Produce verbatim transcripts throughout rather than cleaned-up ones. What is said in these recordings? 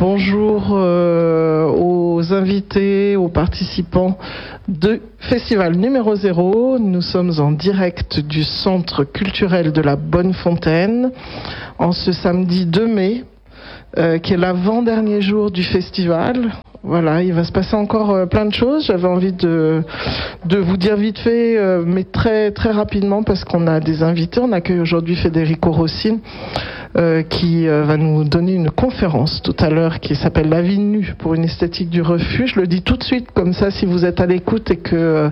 bonjour euh, aux invités, aux participants du festival numéro zéro. Nous sommes en direct du Centre culturel de la Bonnefontaine en ce samedi deux mai, euh, qui est l'avant-dernier jour du festival. Voilà, il va se passer encore euh, plein de choses. J'avais envie de, de vous dire vite fait, euh, mais très, très rapidement, parce qu'on a des invités. On accueille aujourd'hui Federico Rossini, euh, qui euh, va nous donner une conférence tout à l'heure qui s'appelle La vie nue pour une esthétique du refus. Je le dis tout de suite, comme ça, si vous êtes à l'écoute et que... Euh,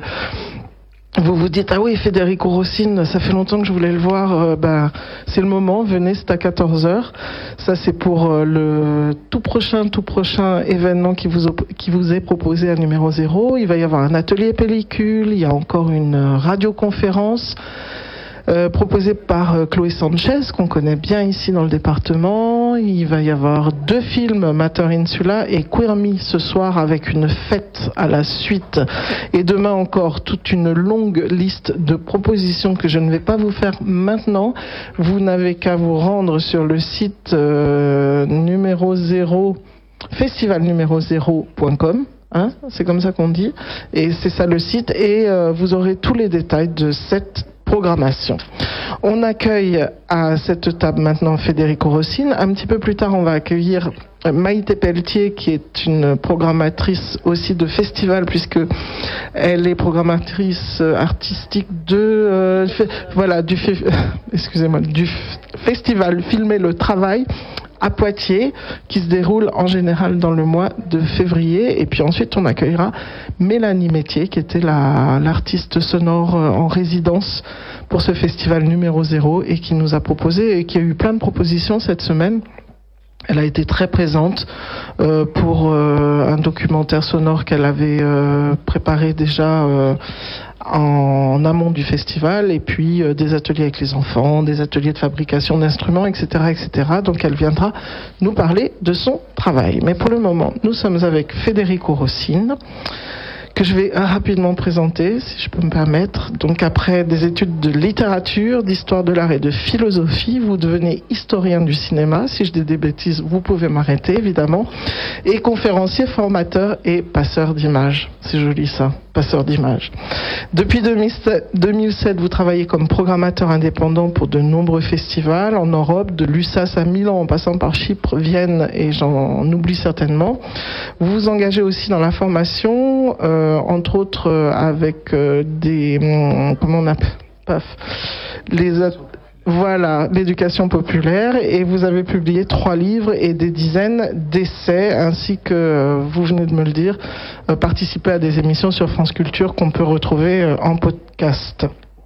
vous vous dites, ah oui, Federico Rossini, ça fait longtemps que je voulais le voir, euh, ben, c'est le moment, venez, c'est à quatorze heures. Ça, c'est pour euh, le tout prochain, tout prochain événement qui vous, qui vous est proposé à numéro zéro. Il va y avoir un atelier pellicule, il y a encore une radioconférence euh, proposée par euh, Chloé Sanchez, qu'on connaît bien ici dans le département. Il va y avoir deux films, Mater Insula et Queer Me, ce soir, avec une fête à la suite. Et demain encore, toute une longue liste de propositions que je ne vais pas vous faire maintenant. Vous n'avez qu'à vous rendre sur le site euh, numéro zéro, festival numéro zéro point com. Hein, c'est comme ça qu'on dit. Et c'est ça le site. Et euh, vous aurez tous les détails de cette programmation. On accueille à cette table maintenant Federico Rossini. Un petit peu plus tard, on va accueillir Maïté Pelletier, qui est une programmatrice aussi de festival, puisque elle est programmatrice artistique de euh, fait, voilà du fait, excusez-moi du festival Filmer le travail à Poitiers, qui se déroule en général dans le mois de février. Et puis ensuite, on accueillera Mélanie Métier, qui était la, l'artiste sonore en résidence pour ce festival numéro zéro et qui nous a proposé, et qui a eu plein de propositions cette semaine. Elle a été très présente euh, pour euh, un documentaire sonore qu'elle avait euh, préparé déjà euh, en amont du festival, et puis euh, des ateliers avec les enfants, des ateliers de fabrication d'instruments, et cetera, et cetera. Donc elle viendra nous parler de son travail. Mais pour le moment, nous sommes avec Federico Rossini, que je vais rapidement présenter, si je peux me permettre. Donc après des études de littérature, d'histoire de l'art et de philosophie, vous devenez historien du cinéma. Si je dis des bêtises, vous pouvez m'arrêter, évidemment. Et conférencier, formateur et passeur d'images. C'est joli ça, passeur d'images. Depuis deux mille sept, vous travaillez comme programmateur indépendant pour de nombreux festivals en Europe, de l'U S A S à Milan, en passant par Chypre, Vienne, et j'en oublie certainement. Vous vous engagez aussi dans la formation, euh, entre autres euh, avec euh, des... Hum, comment on appelle Paf, les Voilà, l'éducation populaire, et vous avez publié trois livres et des dizaines d'essais, ainsi que, vous venez de me le dire, euh, participer à des émissions sur France Culture qu'on peut retrouver euh, en podcast.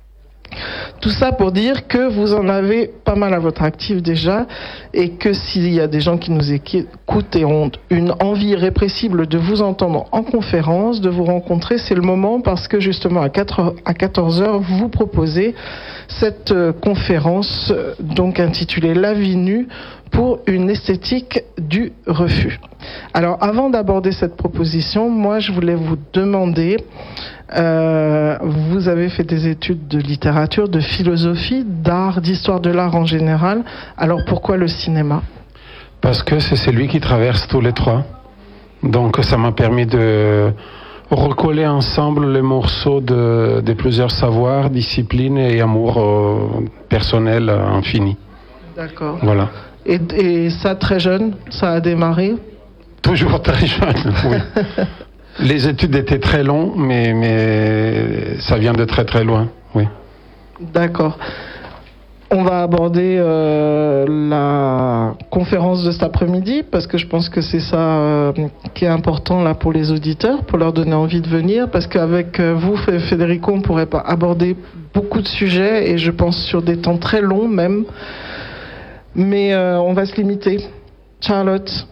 Tout ça pour dire que vous en avez pas mal à votre actif déjà, et que s'il y a des gens qui nous écoutent et ont une envie irrépressible de vous entendre en conférence, de vous rencontrer, c'est le moment, parce que justement à quatorze heures, vous proposez cette conférence donc intitulée La vie nue pour une esthétique du refus. Alors avant d'aborder cette proposition, moi je voulais vous demander, euh, vous avez fait des études de littérature, de philosophie, d'art, d'histoire de l'art en général, alors pourquoi le cinéma ? Parce que c'est celui qui traverse tous les trois. Donc ça m'a permis de recoller ensemble les morceaux de, de plusieurs savoirs, disciplines et amour euh, personnel infini. D'accord. Voilà. Et, et ça, très jeune, ça a démarré ? Toujours très jeune, oui. Les études étaient très longues, mais, mais ça vient de très très loin, oui. D'accord. On va aborder euh, la conférence de cet après-midi, parce que je pense que c'est ça euh, qui est important là pour les auditeurs, pour leur donner envie de venir, parce qu'avec euh, vous, Federico, on pourrait pas aborder beaucoup de sujets, et je pense sur des temps très longs même, mais euh, on va se limiter. Charlotte.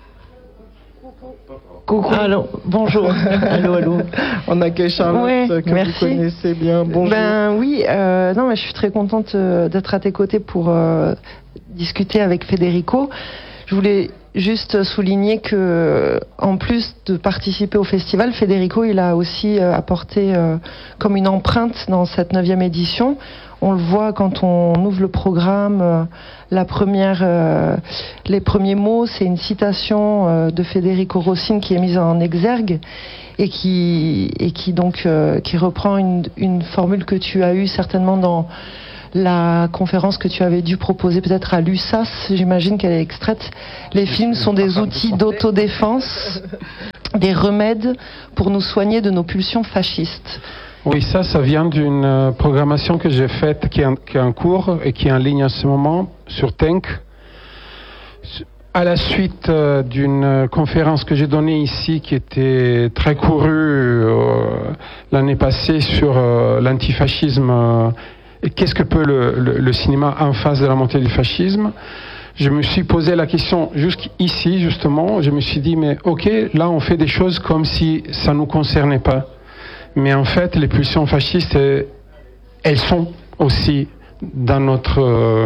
Coucou. Allô, bonjour. allô, allô. On accueille Charlotte, ouais, que merci. Vous connaissez bien. Bonjour. Ben oui, euh, non, mais je suis très contente euh, d'être à tes côtés pour euh, discuter avec Federico. Je voulais juste souligner que, en plus de participer au festival, Federico, il a aussi euh, apporté euh, comme une empreinte dans cette neuvième édition. On le voit quand on ouvre le programme. Euh, la première, euh, les premiers mots, c'est une citation euh, de Federico Rossini qui est mise en exergue et qui, et qui donc euh, qui reprend une, une formule que tu as eue certainement dans la conférence que tu avais dû proposer peut-être à l'U S A S, j'imagine qu'elle est extraite. Les films sont des outils d'autodéfense, des remèdes pour nous soigner de nos pulsions fascistes. Oui, ça, ça vient d'une programmation que j'ai faite, qui est, en, qui est en cours et qui est en ligne en ce moment sur Tenk. À la suite euh, d'une conférence que j'ai donnée ici, qui était très courue euh, l'année passée sur euh, l'antifascisme. Euh, Et qu'est-ce que peut le, le, le cinéma en face de la montée du fascisme? Je me suis posé la question jusqu'ici, justement. Je me suis dit, mais ok, là on fait des choses comme si ça ne nous concernait pas. Mais en fait, les pulsions fascistes, elles sont aussi dans notre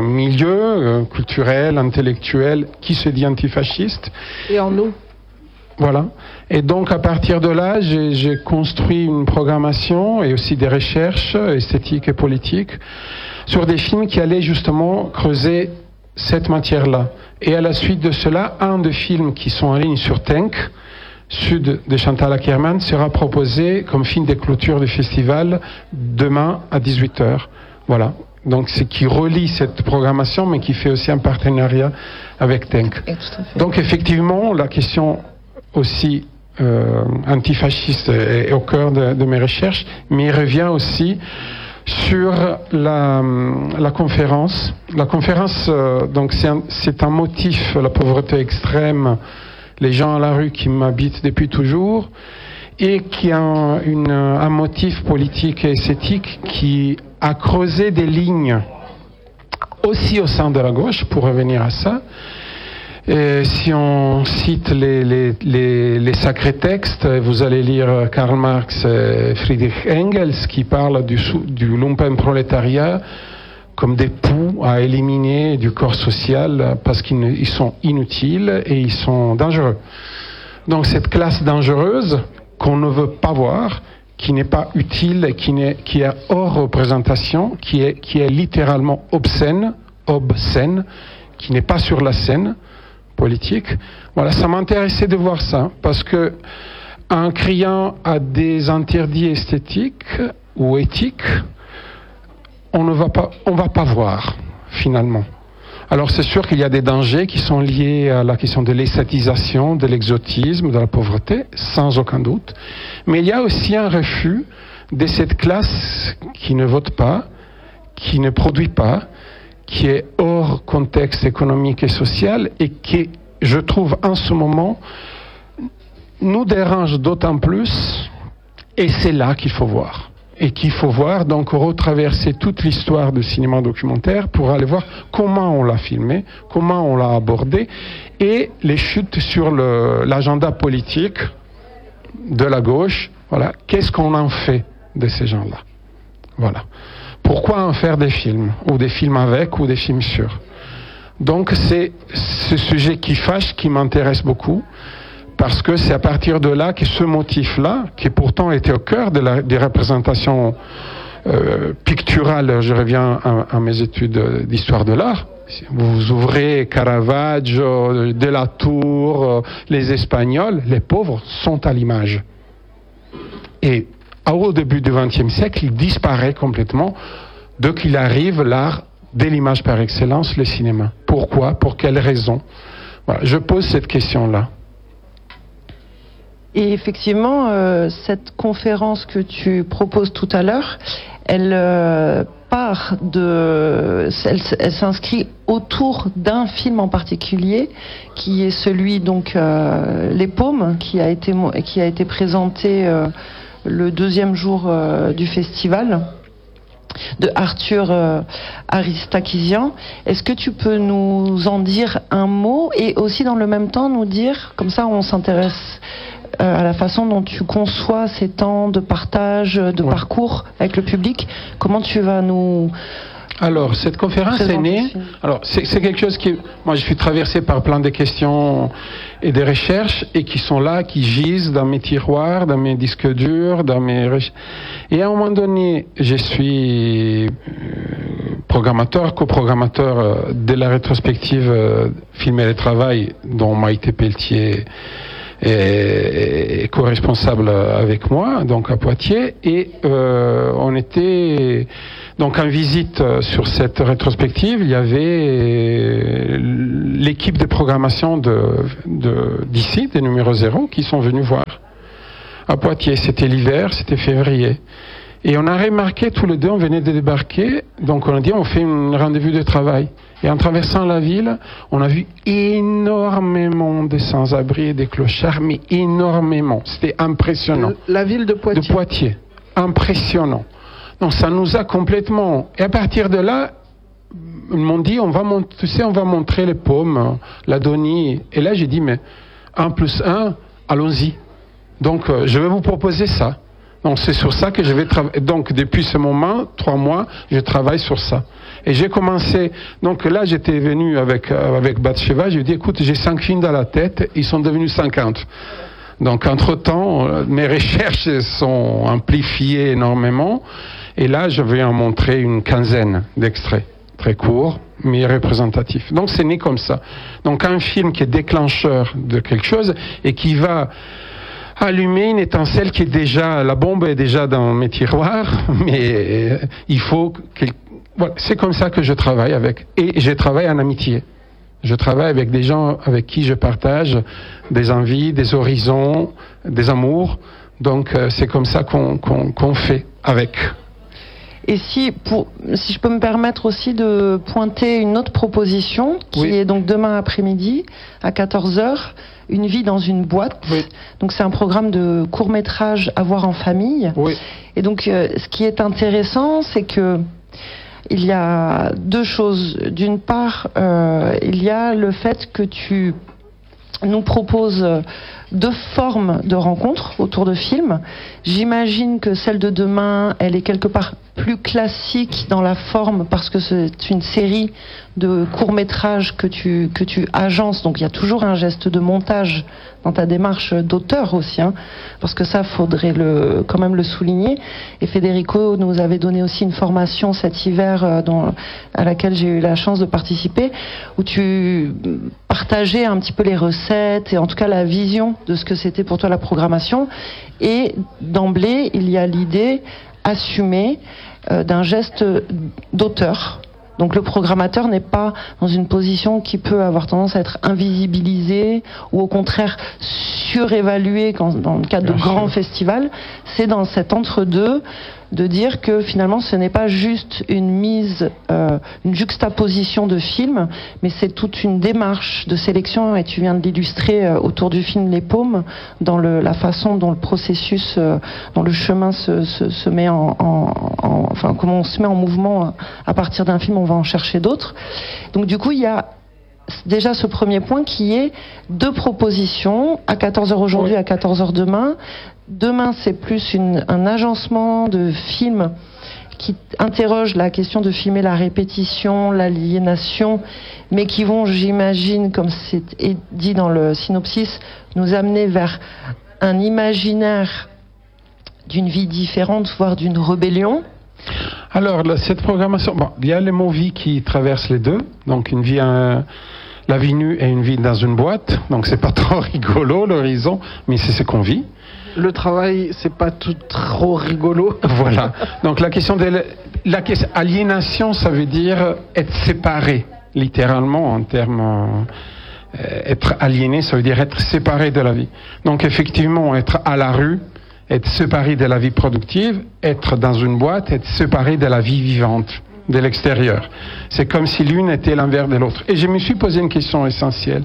milieu culturel, intellectuel, qui se dit antifasciste. Et en nous. Voilà. Et donc, à partir de là, j'ai, j'ai construit une programmation et aussi des recherches esthétiques et politiques sur des films qui allaient justement creuser cette matière-là. Et à la suite de cela, un des films qui sont en ligne sur Tenk, Sud de Chantal Akerman, sera proposé comme film de clôture du festival demain à dix-huit heures. Voilà. Donc, c'est qui relie cette programmation, mais qui fait aussi un partenariat avec Tenk. Donc, effectivement, la question aussi euh, antifasciste est au cœur de, de mes recherches, mais il revient aussi sur la, la conférence. La conférence, euh, donc c'est un, c'est un motif, la pauvreté extrême, les gens à la rue qui m'habitent depuis toujours, et qui a un, une, un motif politique et esthétique qui a creusé des lignes aussi au sein de la gauche, pour revenir à ça. Et si on cite les, les, les, les sacrés textes, vous allez lire Karl Marx et Friedrich Engels qui parlent du, du lumpenprolétariat comme des poux à éliminer du corps social parce qu'ils ils sont inutiles et ils sont dangereux. Donc cette classe dangereuse qu'on ne veut pas voir, qui n'est pas utile, qui, n'est, qui est hors représentation, qui est, qui est littéralement obscène, obscène, qui n'est pas sur la scène politique. Voilà, ça m'intéressait de voir ça, parce que en criant à des interdits esthétiques ou éthiques, on ne va pas, on va pas voir finalement. Alors c'est sûr qu'il y a des dangers qui sont liés à la question de l'esthétisation, de l'exotisme, de la pauvreté, sans aucun doute. Mais il y a aussi un refus de cette classe qui ne vote pas, qui ne produit pas, qui est hors contexte économique et social et qui, je trouve, en ce moment, nous dérange d'autant plus, et c'est là qu'il faut voir. Et qu'il faut voir, donc retraverser toute l'histoire du cinéma documentaire pour aller voir comment on l'a filmé, comment on l'a abordé, et les chutes sur le, l'agenda politique de la gauche. Voilà, qu'est-ce qu'on en fait de ces gens-là? Voilà. Pourquoi en faire des films, ou des films avec, ou des films sur? Donc c'est ce sujet qui fâche, qui m'intéresse beaucoup, parce que c'est à partir de là que ce motif-là, qui pourtant était au cœur de la, des représentations euh, picturales, je reviens à, à mes études d'histoire de l'art, vous ouvrez Caravaggio, De la Tour, les Espagnols, les pauvres sont à l'image. Et au début du vingtième siècle, il disparaît complètement. Dès qu'il arrive, l'art de l'image par excellence, le cinéma. Pourquoi? Pour quelles raisons? Voilà, je pose cette question-là. Et effectivement, euh, cette conférence que tu proposes tout à l'heure, elle euh, part de, elle, elle s'inscrit autour d'un film en particulier, qui est celui donc euh, Les Paumes, qui a été qui a été présenté euh, le deuxième jour euh, du festival, de Arthur euh, Aristakisian. Est-ce que tu peux nous en dire un mot et aussi dans le même temps nous dire, comme ça on s'intéresse euh, à la façon dont tu conçois ces temps de partage, de ouais. parcours avec le public, comment tu vas nous Alors, cette conférence est née. Alors, c'est, c'est quelque chose qui. Moi, je suis traversé par plein de questions et des recherches et qui sont là, qui gisent dans mes tiroirs, dans mes disques durs, dans mes. Et à un moment donné, je suis programmateur, coprogrammateur de la rétrospective Filmer le travail, dont Maïté Pelletier est, est co-responsable avec moi, donc à Poitiers, et euh, on était. Donc en visite sur cette rétrospective, il y avait l'équipe de programmation de, de, d'ici, des numéros zéro, qui sont venus voir à Poitiers. C'était l'hiver, c'était février. Et on a remarqué, tous les deux, on venait de débarquer, donc on a dit on fait un rendez-vous de travail. Et en traversant la ville, on a vu énormément de sans-abri et de clochards, mais énormément. C'était impressionnant. La ville de Poitiers. De Poitiers. Impressionnant. Donc ça nous a complètement... Et à partir de là, ils m'ont dit, on va, mont... tu sais, on va montrer les pommes, l'Adonie. Et là, j'ai dit, mais un plus un, allons-y. Donc, euh, je vais vous proposer ça. Donc, c'est sur ça que je vais travailler. Donc, depuis ce moment, trois mois, je travaille sur ça. Et j'ai commencé... Donc là, j'étais venu avec, euh, avec Batsheva, j'ai dit, écoute, j'ai cinq films dans la tête, ils sont devenus cinquante. Donc, entre-temps, euh, mes recherches sont amplifiées énormément. Et là, je vais en montrer une quinzaine d'extraits, très courts, mais représentatifs. Donc, c'est né comme ça. Donc, un film qui est déclencheur de quelque chose et qui va allumer une étincelle qui est déjà... La bombe est déjà dans mes tiroirs, mais il faut... Que, voilà, c'est comme ça que je travaille avec. Et je travaille en amitié. Je travaille avec des gens avec qui je partage des envies, des horizons, des amours. Donc, c'est comme ça qu'on, qu'on, qu'on fait avec. Et si, pour, si je peux me permettre aussi de pointer une autre proposition, qui oui. est donc demain après-midi, à quatorze heures, Une vie dans une boîte. Oui. Donc c'est un programme de court-métrage à voir en famille. Oui. Et donc euh, ce qui est intéressant, c'est que il y a deux choses. D'une part, euh, il y a le fait que tu nous proposes deux formes de rencontres autour de films. J'imagine que celle de demain, elle est quelque part plus classique dans la forme parce que c'est une série de courts-métrages que tu, que tu agences. Donc il y a toujours un geste de montage dans ta démarche d'auteur aussi, hein, parce que ça, faudrait le, quand même le souligner. Et Federico nous avait donné aussi une formation cet hiver euh, dont, à laquelle j'ai eu la chance de participer, où tu partageais un petit peu les recettes et en tout cas la vision de ce que c'était pour toi la programmation. Et d'emblée, il y a l'idée assumée euh, d'un geste d'auteur. Donc le programmateur n'est pas dans une position qui peut avoir tendance à être invisibilisée ou au contraire surévaluée quand, dans le cadre de grands festivals. C'est dans cet entre-deux de dire que finalement ce n'est pas juste une mise, euh, une juxtaposition de films, mais c'est toute une démarche de sélection, et tu viens de l'illustrer euh, autour du film Les Paumes, dans le, la façon dont le processus, euh, dont le chemin se, se, se met en, en, en, enfin comment on se met en mouvement à partir d'un film, on va en chercher d'autres. Donc du coup il y a déjà ce premier point qui est deux propositions, à quatorze heures aujourd'hui, à quatorze heures demain. Demain, c'est plus une, un agencement de films qui interroge la question de filmer la répétition, l'aliénation, mais qui vont, j'imagine, comme c'est dit dans le synopsis, nous amener vers un imaginaire d'une vie différente, voire d'une rébellion. Alors, cette programmation, bon, il y a les mots vie qui traversent les deux, donc une vie, un, la vie nue et une vie dans une boîte, donc c'est pas trop rigolo l'horizon, mais c'est ce qu'on vit. Le travail, c'est pas tout trop rigolo. Voilà. Donc la question de la, la question, aliénation, ça veut dire être séparé, littéralement en termes euh, être aliéné, ça veut dire être séparé de la vie. Donc effectivement, être à la rue, être séparé de la vie productive, être dans une boîte, être séparé de la vie vivante, de l'extérieur. C'est comme si l'une était l'envers de l'autre. Et je me suis posé une question essentielle.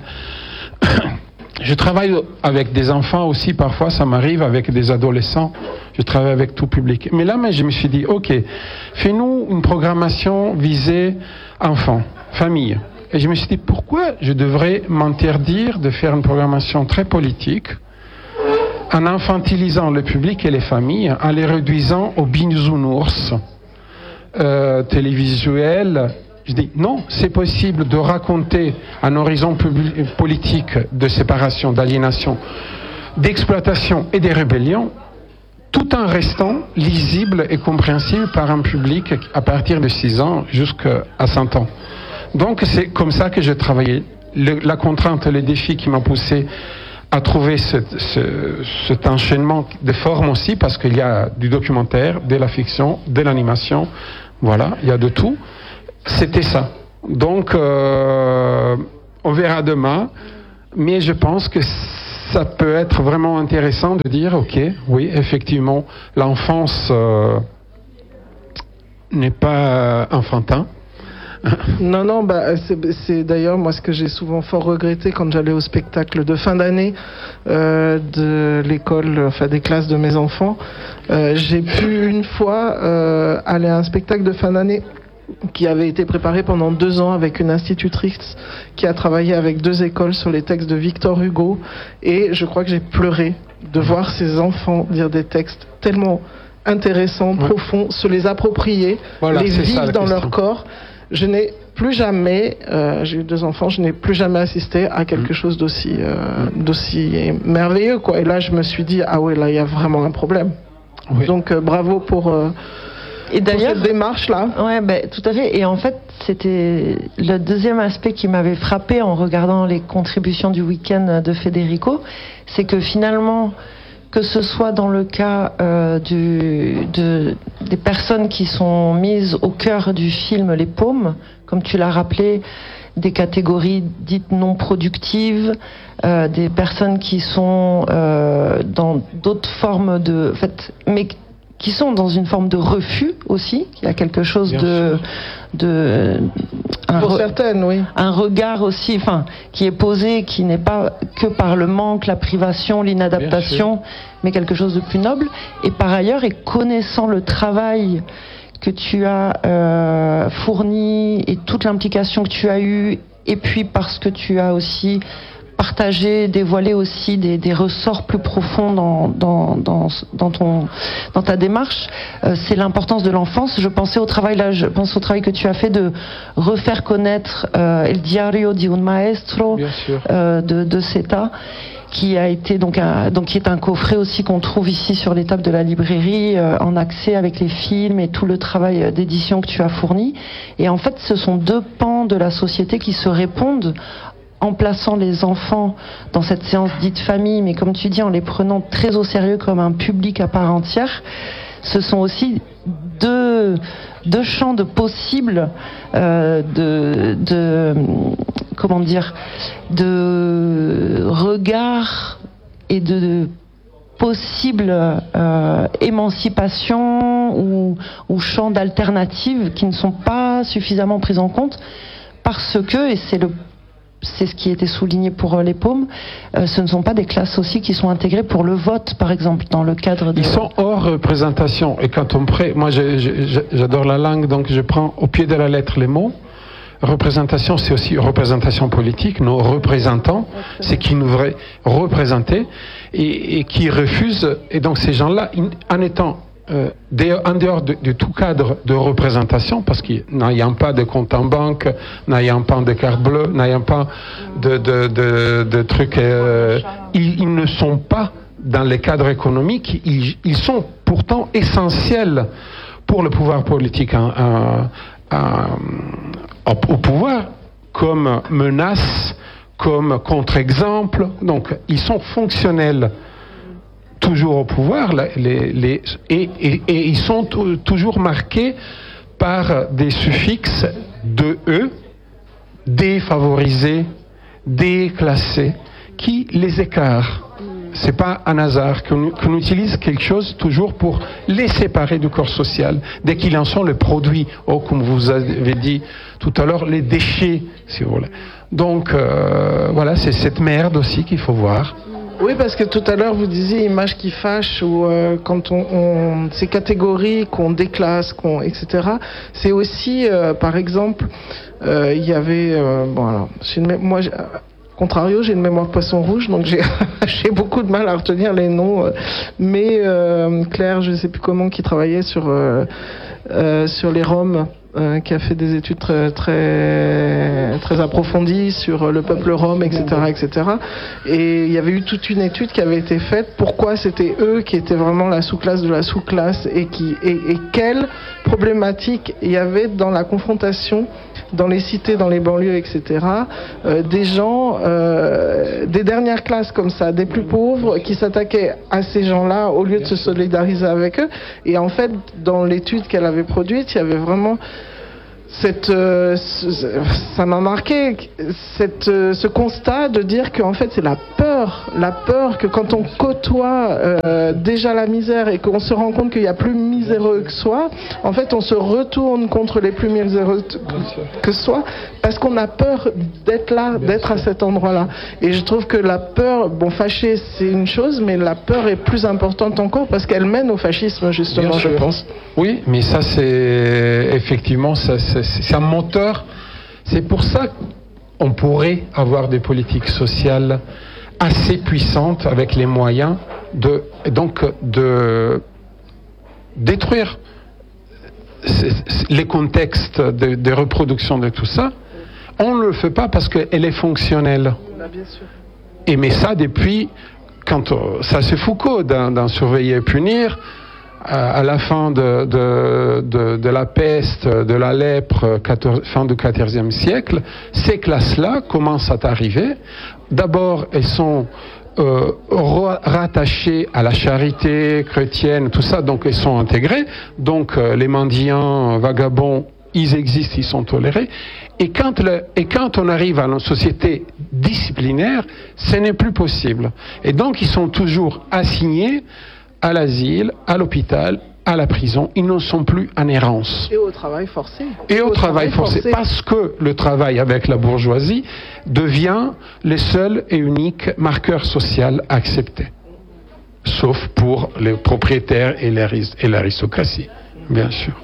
Je travaille avec des enfants aussi, parfois ça m'arrive, avec des adolescents, je travaille avec tout public. Mais là, je me suis dit, ok, fais-nous une programmation visée enfants, famille. Et je me suis dit, pourquoi je devrais m'interdire de faire une programmation très politique en infantilisant le public et les familles, en les réduisant aux bisounours euh, télévisuel. Je dis non, c'est possible de raconter un horizon public, politique de séparation, d'aliénation, d'exploitation et des rébellions, tout en restant lisible et compréhensible par un public à partir de six ans jusqu'à cent ans. Donc c'est comme ça que j'ai travaillé. Le, la contrainte, le défi qui m'a poussé à trouver ce, ce, cet enchaînement de formes aussi, parce qu'il y a du documentaire, de la fiction, de l'animation, voilà, il y a de tout. C'était ça. Donc, euh, on verra demain, mais je pense que ça peut être vraiment intéressant de dire, ok, oui, effectivement, l'enfance euh, n'est pas enfantin. Non, non, bah, c'est, c'est d'ailleurs moi ce que j'ai souvent fort regretté quand j'allais au spectacle de fin d'année euh, de l'école, enfin des classes de mes enfants. Euh, j'ai pu une fois euh, aller à un spectacle de fin d'année qui avait été préparé pendant deux ans avec une institutrice qui a travaillé avec deux écoles sur les textes de Victor Hugo, et je crois que j'ai pleuré de voir ces enfants dire des textes tellement intéressants, ouais. profonds, se les approprier, voilà, les vivre dans leur corps. Je n'ai plus jamais, euh, j'ai eu deux enfants, je n'ai plus jamais assisté à quelque mmh. chose d'aussi, euh, mmh. d'aussi merveilleux, quoi. Et là, je me suis dit, ah ouais, là, il y a vraiment un problème. Oui. Donc, euh, bravo pour, euh, et d'ailleurs, pour cette démarche-là. Ouais, ben, tout à fait. Et en fait, c'était le deuxième aspect qui m'avait frappé en regardant les contributions du week-end de Federico, c'est que finalement, que ce soit dans le cas euh, du, de, des personnes qui sont mises au cœur du film Les Paumes, comme tu l'as rappelé, des catégories dites non productives, euh, des personnes qui sont euh, dans d'autres formes de... En fait, mais qui sont dans une forme de refus aussi, il y a quelque chose Bien de... de un Pour re, certaines, oui. Un regard aussi, enfin, qui est posé, qui n'est pas que par le manque, la privation, l'inadaptation, mais quelque chose de plus noble. Et par ailleurs, et connaissant le travail que tu as euh, fourni et toute l'implication que tu as eue, et puis parce que tu as aussi partager, dévoiler aussi des, des ressorts plus profonds dans, dans, dans, dans, ton, dans ta démarche, euh, c'est l'importance de l'enfance. Je pensais au travail, là, je pense au travail que tu as fait de refaire connaître euh, El Diario di un Maestro euh, de, de Seta, qui a été donc, un, donc qui est un coffret aussi qu'on trouve ici sur les tables de la librairie euh, en accès avec les films et tout le travail d'édition que tu as fourni. Et en fait, ce sont deux pans de la société qui se répondent en plaçant les enfants dans cette séance dite famille, mais comme tu dis, en les prenant très au sérieux comme un public à part entière. Ce sont aussi deux, deux champs de possibles, euh, de, de, comment dire, de regard et de possible euh, émancipation ou, ou champs d'alternatives qui ne sont pas suffisamment pris en compte parce que, et c'est le c'est ce qui était souligné pour les Paumes, euh, ce ne sont pas des classes aussi qui sont intégrées pour le vote, par exemple, dans le cadre de... Ils sont hors représentation. Et quand on prend... Moi, je, je, j'adore la langue, donc je prends au pied de la lettre les mots. Représentation, c'est aussi représentation politique. Nos représentants, c'est qui nous devraient représenter et, et qui refusent. Et donc, ces gens-là, en étant... Euh, en dehors de, de tout cadre de représentation, parce qu'il n'ayant pas de compte en banque, n'ayant pas de carte bleue, n'ayant pas de, de, de, de trucs, euh, ils, ils ne sont pas dans les cadres économiques, ils, ils sont pourtant essentiels pour le pouvoir politique en, en, en, au pouvoir, comme menace, comme contre-exemple, donc ils sont fonctionnels toujours au pouvoir, les, les, et, et, et ils sont t- toujours marqués par des suffixes de eux, défavorisés, déclassés, qui les écartent. C'est pas un hasard qu'on, qu'on utilise quelque chose toujours pour les séparer du corps social, dès qu'ils en sont le produit, ou comme vous avez dit tout à l'heure, les déchets, si vous voulez. Donc euh, voilà, c'est cette merde aussi qu'il faut voir. Oui, parce que tout à l'heure vous disiez images qui fâchent, ou euh, quand on, on ces catégories qu'on déclasse, qu'on et cetera. C'est aussi, euh, par exemple, euh, il y avait, euh, bon alors, une, moi, contrario, j'ai une mémoire poisson rouge, donc j'ai j'ai beaucoup de mal à retenir les noms. Mais euh, Claire, je ne sais plus comment, qui travaillait sur euh, euh, sur les Roms, euh, qui a fait des études très très très approfondies sur le peuple rom, et cetera, et cetera. Et il y avait eu toute une étude qui avait été faite. Pourquoi c'était eux qui étaient vraiment la sous-classe de la sous-classe, et qui et, et quelles problématiques il y avait dans la confrontation dans les cités, dans les banlieues, et cetera. Euh, des gens, euh, des dernières classes comme ça, des plus pauvres, qui s'attaquaient à ces gens-là au lieu de se solidariser avec eux. Et en fait, dans l'étude qu'elle avait produite, il y avait vraiment cette, euh, ça m'a marqué, cette, euh, ce constat de dire qu'en fait c'est la peur, la peur que quand on côtoie euh, déjà la misère et qu'on se rend compte qu'il y a plus miséreux que soi, en fait on se retourne contre les plus miséreux que soi, parce qu'on a peur d'être là, d'être à cet endroit-là. Et je trouve que la peur, bon, fâcher c'est une chose, mais la peur est plus importante encore parce qu'elle mène au fascisme, justement, je pense. Oui, mais ça c'est effectivement ça, c'est, c'est un moteur. C'est pour ça qu'on pourrait avoir des politiques sociales assez puissantes avec les moyens de donc de détruire les contextes de, de reproduction de tout ça. On ne le fait pas parce qu'elle est fonctionnelle. Bien sûr. Et mais ça depuis quand ça c'est Foucault dans, dans Surveiller et punir. À la fin de, de, de, de la peste, de la lèpre, quatorze, fin du quatorzième siècle, ces classes-là commencent à arriver. D'abord, elles sont euh, rattachées à la charité chrétienne, tout ça, donc elles sont intégrées. Donc euh, les mendiants, vagabonds, ils existent, ils sont tolérés. Et quand, le, et quand on arrive à une société disciplinaire, ce n'est plus possible. Et donc ils sont toujours assignés à l'asile, à l'hôpital, à la prison. Ils ne sont plus en errance. Et au travail forcé. Et au, au travail, travail forcé, forcé. Parce que le travail avec la bourgeoisie devient le seul et unique marqueur social accepté. Sauf pour les propriétaires et l'aristocratie, bien sûr.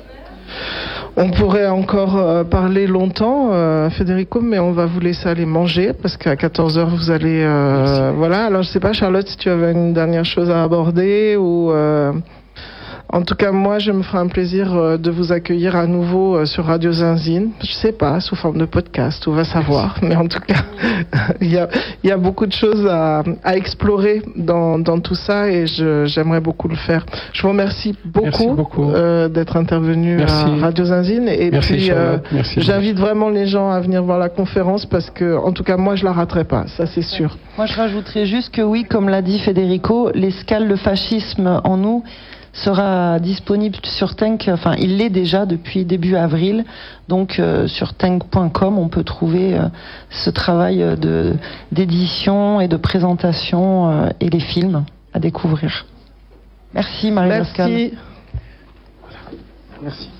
On pourrait encore euh, parler longtemps, euh, Federico, mais on va vous laisser aller manger parce qu'à quatorze heures vous allez... Euh, voilà, alors je sais pas, Charlotte, si tu avais une dernière chose à aborder ou... Euh, en tout cas, moi, je me ferai un plaisir euh, de vous accueillir à nouveau euh, sur Radio Zinzine. Je sais pas, sous forme de podcast, on va savoir. Mais en tout cas, il y a, y a beaucoup de choses à, à explorer dans, dans tout ça et je, j'aimerais beaucoup le faire. Je vous remercie beaucoup, beaucoup. Euh, d'être intervenu Merci. à Radio Zinzine. Et Merci, puis, euh, j'invite vraiment les gens à venir voir la conférence parce que, en tout cas, moi, je la raterai pas. Ça, c'est sûr. Moi, je rajouterais juste que oui, comme l'a dit Federico, l'escale le fascisme en nous sera disponible sur Tenk, enfin il l'est déjà depuis début avril, donc euh, sur tenk point com on peut trouver euh, ce travail de, d'édition et de présentation euh, et les films à découvrir. Merci Marie-Pascale. Merci. Merci.